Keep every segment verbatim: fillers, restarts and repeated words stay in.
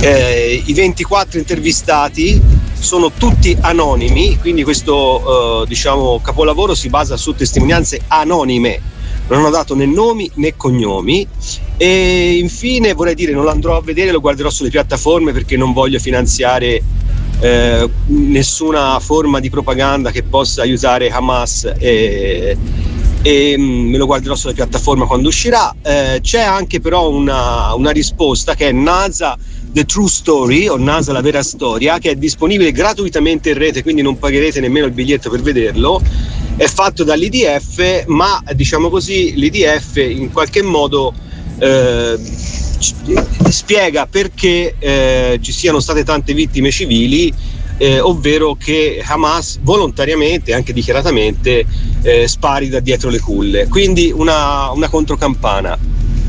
Eh, I ventiquattro intervistati sono tutti anonimi, quindi questo eh, diciamo capolavoro si basa su testimonianze anonime, non hanno dato né nomi né cognomi. E infine vorrei dire, non lo andrò a vedere, lo guarderò sulle piattaforme perché non voglio finanziare eh, nessuna forma di propaganda che possa aiutare Hamas, e, e me lo guarderò sulla piattaforma quando uscirà. Eh, c'è anche però una, una risposta che è NASA The True Story, o NASA la vera storia, che è disponibile gratuitamente in rete, quindi non pagherete nemmeno il biglietto per vederlo. È fatto dall'I D F, ma diciamo così l'I D F in qualche modo eh, spiega perché eh, ci siano state tante vittime civili, eh, ovvero che Hamas volontariamente, anche dichiaratamente, eh, spari da dietro le culle. Quindi una, una controcampana.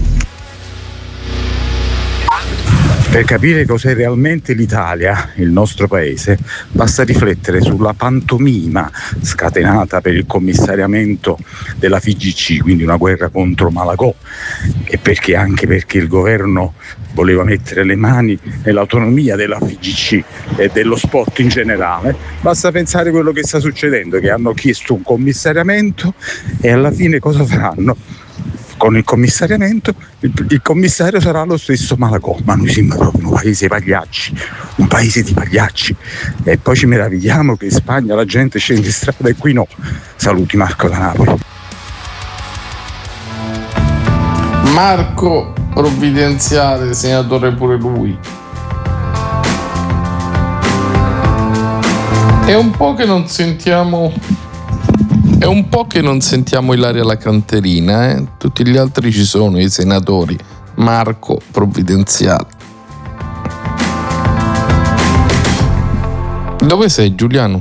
Per capire cos'è realmente l'Italia, il nostro paese, basta riflettere sulla pantomima scatenata per il commissariamento della F I G C, quindi una guerra contro Malagò, e perché anche perché il governo voleva mettere le mani nell'autonomia della F I G C e dello sport in generale. Basta pensare a quello che sta succedendo, che hanno chiesto un commissariamento e alla fine cosa faranno? Con il commissariamento il, il commissario sarà lo stesso Malagò, ma noi siamo proprio un paese pagliacci, un paese di pagliacci, e poi ci meravigliamo che in Spagna la gente scende in strada e qui no. Saluti, Marco da Napoli. Marco Provvidenziale, senatore pure lui. È un po' che non sentiamo È un po' che non sentiamo Ilaria La Canterina, eh? Tutti gli altri ci sono, i senatori. Marco Provvidenziale. Dove sei, Giuliano?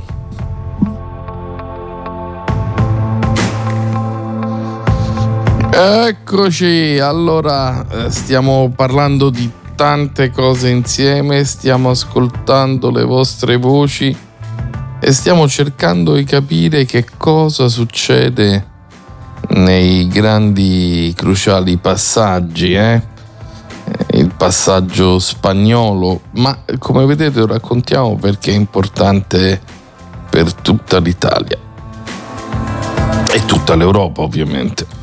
Eccoci, allora stiamo parlando di tante cose insieme, stiamo ascoltando le vostre voci e stiamo cercando di capire che cosa succede nei grandi cruciali passaggi, eh? Il passaggio spagnolo, ma come vedete lo raccontiamo perché è importante per tutta l'Italia e tutta l'Europa, ovviamente.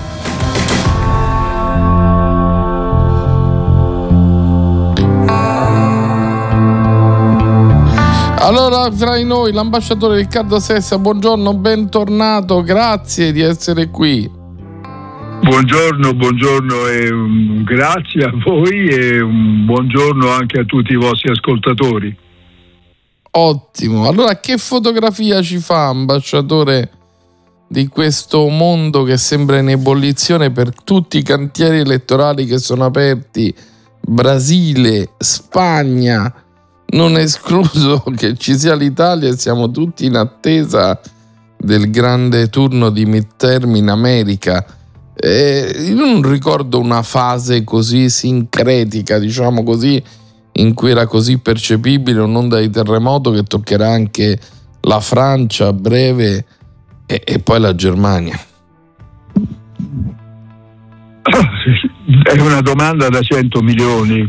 Allora, fra noi l'ambasciatore Riccardo Sessa, buongiorno, bentornato, grazie di essere qui. Buongiorno, buongiorno e um, grazie a voi e un buongiorno anche a tutti i vostri ascoltatori. Ottimo, allora che fotografia ci fa, ambasciatore, di questo mondo che sembra in ebollizione per tutti i cantieri elettorali che sono aperti, Brasile, Spagna, non è escluso che ci sia l'Italia e siamo tutti in attesa del grande turno di midterm in America. Eh, io non ricordo una fase così sincretica, diciamo così, in cui era così percepibile un'onda di terremoto che toccherà anche la Francia a breve e, e poi la Germania. È una domanda da cento milioni.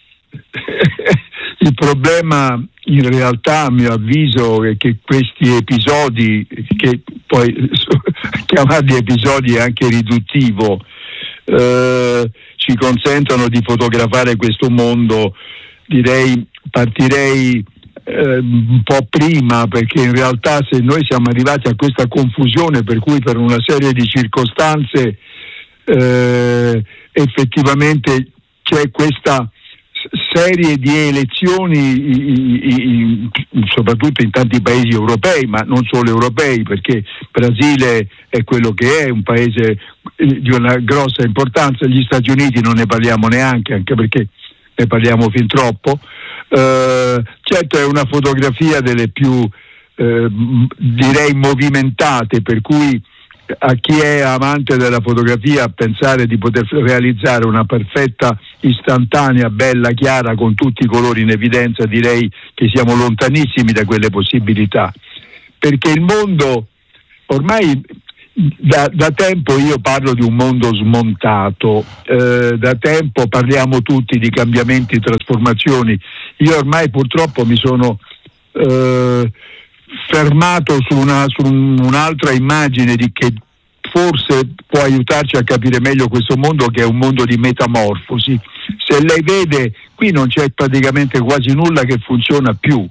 Il problema in realtà, a mio avviso, è che questi episodi, che poi chiamarli episodi è anche riduttivo, eh, ci consentono di fotografare questo mondo. Direi, partirei eh, un po' prima, perché in realtà se noi siamo arrivati a questa confusione per cui per una serie di circostanze eh, effettivamente c'è questa serie di elezioni soprattutto in tanti paesi europei, ma non solo europei, perché Brasile è quello che è, un paese di una grossa importanza, gli Stati Uniti non ne parliamo neanche, anche perché ne parliamo fin troppo. Eh, certo è una fotografia delle più eh, direi movimentate, per cui a chi è amante della fotografia pensare di poter realizzare una perfetta istantanea, bella, chiara, con tutti i colori in evidenza, direi che siamo lontanissimi da quelle possibilità, perché il mondo ormai da, da tempo io parlo di un mondo smontato, eh, da tempo parliamo tutti di cambiamenti, trasformazioni. Io ormai purtroppo mi sono eh, fermato su, una, su un, un'altra immagine di che forse può aiutarci a capire meglio questo mondo, che è un mondo di metamorfosi. Se lei vede, qui non c'è praticamente quasi nulla che funziona più.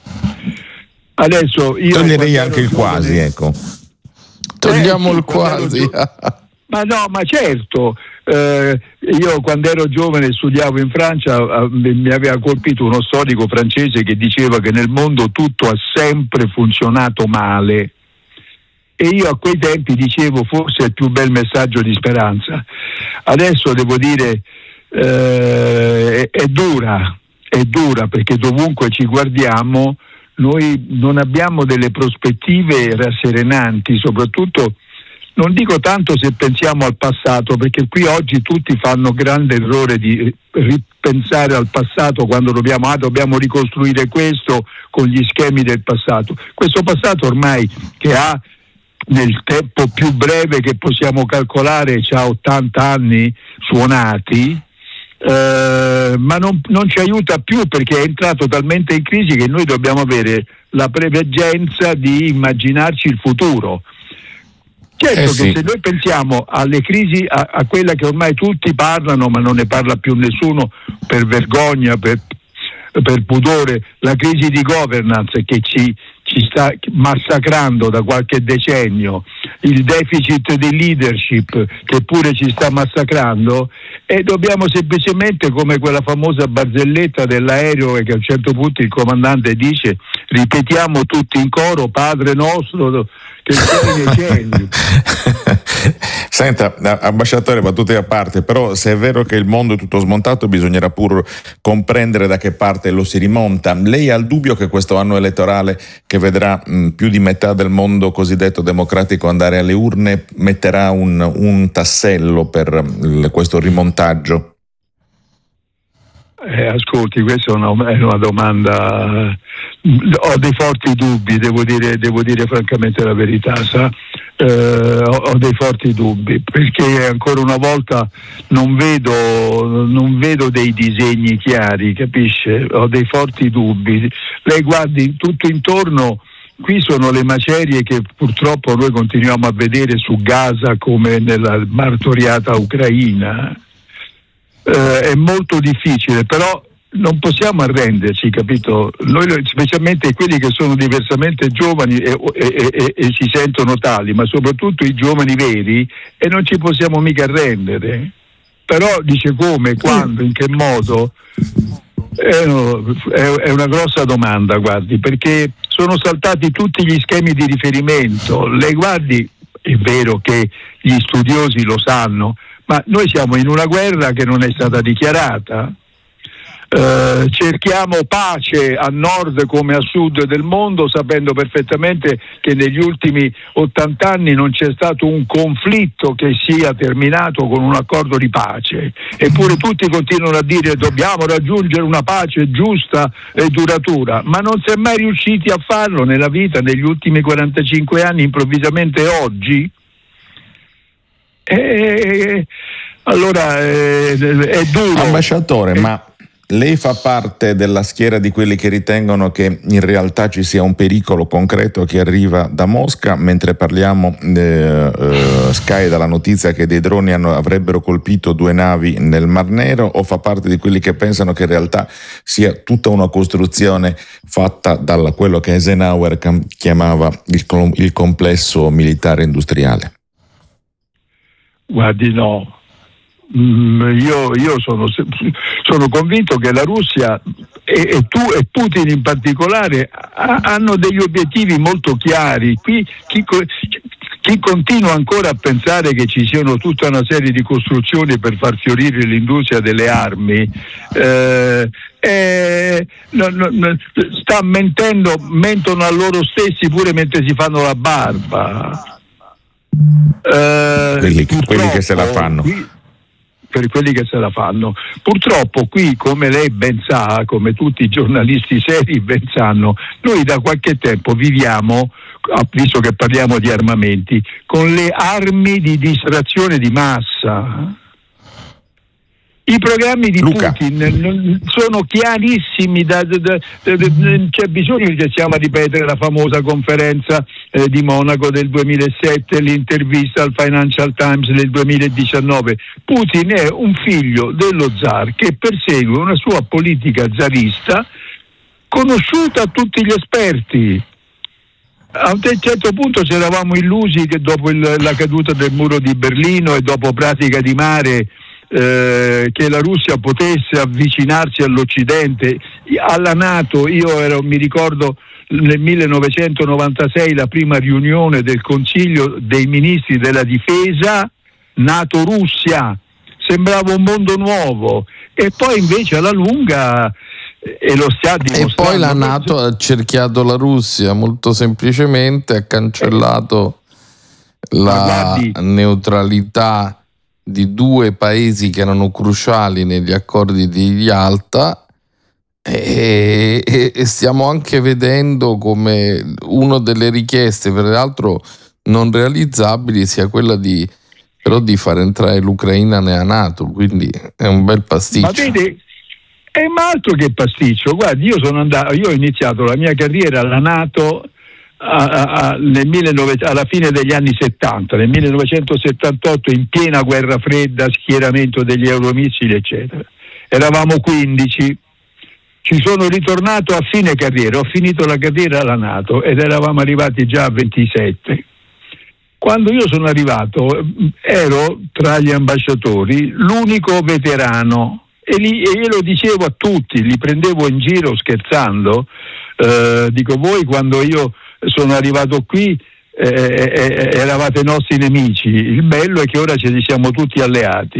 Adesso io toglierei anche il giovane, quasi, ecco. Togliamo eh, il quasi. Gio- ma no, ma certo. Eh, io quando ero giovane studiavo in Francia, eh, mi aveva colpito uno storico francese che diceva che nel mondo tutto ha sempre funzionato male. E io a quei tempi dicevo forse è il più bel messaggio di speranza. Adesso devo dire eh, è, è dura, è dura perché dovunque ci guardiamo noi non abbiamo delle prospettive rasserenanti, soprattutto non dico tanto se pensiamo al passato, perché qui oggi tutti fanno grande errore di ripensare al passato quando dobbiamo, ah, dobbiamo ricostruire questo con gli schemi del passato. Questo passato ormai che ha nel tempo più breve che possiamo calcolare c'ha ottanta anni suonati, eh, ma non, non ci aiuta più perché è entrato talmente in crisi che noi dobbiamo avere la preveggenza di immaginarci il futuro. Certo eh sì. Che se noi pensiamo alle crisi, a, a quella che ormai tutti parlano ma non ne parla più nessuno per vergogna, per, per pudore, la crisi di governance che ci ci sta massacrando da qualche decennio, il deficit di leadership che pure ci sta massacrando, e dobbiamo semplicemente, come quella famosa barzelletta dell'aereo che a un certo punto il comandante dice, ripetiamo tutti in coro Padre nostro che sei nei cieli. Senta, ambasciatore, battute a parte, però se è vero che il mondo è tutto smontato bisognerà pur comprendere da che parte lo si rimonta. Lei ha il dubbio che questo anno elettorale, che vedrà mh, più di metà del mondo cosiddetto democratico andare alle urne, metterà un, un tassello per l- questo rimontaggio? Eh, ascolti, questa è una, è una domanda, ho dei forti dubbi, devo dire, devo dire francamente la verità, sa? Eh, ho, ho dei forti dubbi perché ancora una volta non vedo, non vedo dei disegni chiari, capisce? Ho dei forti dubbi. Lei guardi tutto intorno, qui sono le macerie che purtroppo noi continuiamo a vedere su Gaza come nella martoriata Ucraina. Uh, è molto difficile, però non possiamo arrenderci, capito? Noi, specialmente quelli che sono diversamente giovani e, e, e, e si sentono tali, ma soprattutto i giovani veri, e non ci possiamo mica arrendere. Però dice come, quando, in che modo? È, è una grossa domanda, guardi, perché sono saltati tutti gli schemi di riferimento. Lei guardi, è vero che gli studiosi lo sanno, ma noi siamo in una guerra che non è stata dichiarata. Eh, cerchiamo pace a nord come a sud del mondo, sapendo perfettamente che negli ultimi ottanta anni non c'è stato un conflitto che sia terminato con un accordo di pace, eppure tutti continuano a dire dobbiamo raggiungere una pace giusta e duratura, ma non si è mai riusciti a farlo nella vita negli ultimi quarantacinque anni. Improvvisamente oggi E allora è, è duro. Ambasciatore, è... ma lei fa parte della schiera di quelli che ritengono che in realtà ci sia un pericolo concreto che arriva da Mosca, mentre parliamo eh, eh, Sky dalla notizia che dei droni hanno, avrebbero colpito due navi nel Mar Nero, o fa parte di quelli che pensano che in realtà sia tutta una costruzione fatta da quello che Eisenhower chiamava il, il complesso militare industriale? Guardi, no, mm, io, io sono, sono convinto che la Russia e, e, tu, e Putin in particolare ha, hanno degli obiettivi molto chiari. Qui chi, chi continua ancora a pensare che ci siano tutta una serie di costruzioni per far fiorire l'industria delle armi eh, eh, no, no, no, sta mentendo, mentono a loro stessi pure mentre si fanno la barba. Uh, quelli, quelli che se la fanno. Qui, per quelli che se la fanno. Purtroppo qui, come lei ben sa, come tutti i giornalisti seri ben sanno, noi da qualche tempo viviamo, visto che parliamo di armamenti, con le armi di distrazione di massa. I programmi di Luca. Putin sono chiarissimi, da, da, da, da, c'è bisogno che stiamo a ripetere la famosa conferenza eh, di Monaco del duemilasette, l'intervista al Financial Times del duemiladiciannove. Putin è un figlio dello zar che persegue una sua politica zarista conosciuta a tutti gli esperti. A un certo punto ci eravamo illusi che dopo il, la caduta del muro di Berlino e dopo Pratica di Mare Eh, che la Russia potesse avvicinarsi all'Occidente, alla NATO. Io ero, mi ricordo nel millenovecentonovantasei la prima riunione del Consiglio dei Ministri della Difesa NATO-Russia, sembrava un mondo nuovo, e poi invece alla lunga, e lo sta dimostrando. E poi la NATO ha cerchiato la Russia molto semplicemente, ha cancellato eh, la neutralità di due paesi che erano cruciali negli accordi di Yalta, e, e, e stiamo anche vedendo come una delle richieste, peraltro non realizzabili, sia quella di però di far entrare l'Ucraina nella NATO, quindi è un bel pasticcio. Ma vedi, è ma altro che pasticcio. Guardi, io sono andato, io ho iniziato la mia carriera alla NATO A, a, nel millenovecento, alla fine degli anni settanta, nel millenovecentosettantotto, in piena guerra fredda, schieramento degli euromissili eccetera. Eravamo quindici, ci sono ritornato a fine carriera, ho finito la carriera alla NATO ed eravamo arrivati già a ventisette. Quando io sono arrivato ero tra gli ambasciatori l'unico veterano, e, li, e io lo dicevo a tutti, li prendevo in giro scherzando, eh, dico: voi quando io sono arrivato qui eh, eh, eravate nostri nemici, il bello è che ora ci siamo tutti alleati.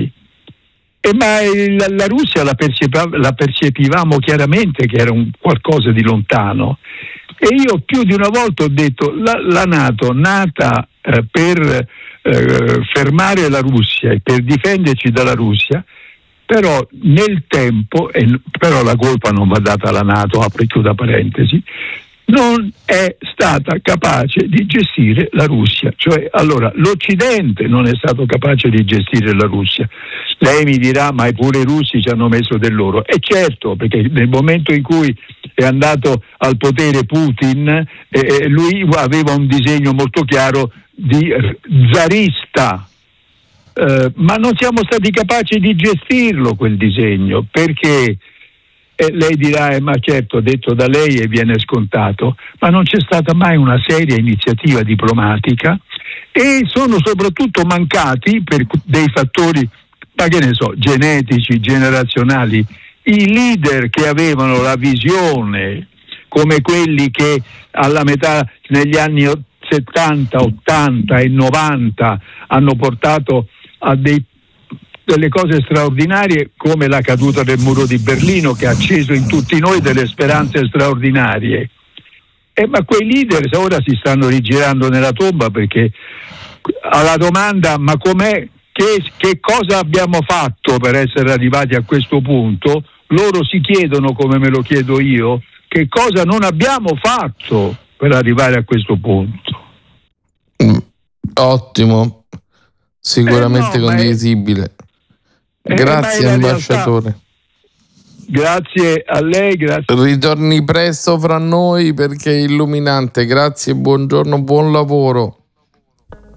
E ma la, la Russia la, percepiv- la percepivamo chiaramente che era un qualcosa di lontano, e io più di una volta ho detto: la, la NATO nata eh, per eh, fermare la Russia e per difenderci dalla Russia, però nel tempo, e però la colpa non va data alla NATO, apro e chiudo parentesi, non è stata capace di gestire la Russia. Cioè, allora, l'Occidente non è stato capace di gestire la Russia. Lei mi dirà: ma pure i russi ci hanno messo del loro. E certo, perché nel momento in cui è andato al potere Putin, eh, lui aveva un disegno molto chiaro di zarista, eh, ma non siamo stati capaci di gestirlo quel disegno, perché e lei dirà: eh, ma certo, detto da lei e viene scontato, ma non c'è stata mai una seria iniziativa diplomatica, e sono soprattutto mancati, per dei fattori, ma che ne so, genetici, generazionali, i leader che avevano la visione, come quelli che alla metà, negli anni settanta, ottanta e novanta hanno portato a dei delle cose straordinarie, come la caduta del muro di Berlino, che ha acceso in tutti noi delle speranze straordinarie. Eh, ma quei leader ora si stanno rigirando nella tomba, perché alla domanda: ma com'è, che, che cosa abbiamo fatto per essere arrivati a questo punto, loro si chiedono, come me lo chiedo io, che cosa non abbiamo fatto per arrivare a questo punto. Mm, ottimo, sicuramente eh no, condivisibile. Eh, grazie ambasciatore. Realtà, grazie a lei, grazie. Ritorni presto fra noi perché è illuminante. Grazie, buongiorno, buon lavoro.